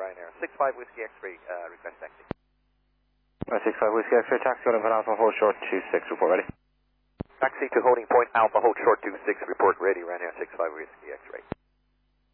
Ryanair 65 Whiskey X-ray, request taxi. 65 Whiskey X-ray, taxi holding point Alpha, hold short 26, report ready. Taxi to holding point Alpha, hold short 26, report ready, Ryanair 65 Whiskey X-ray.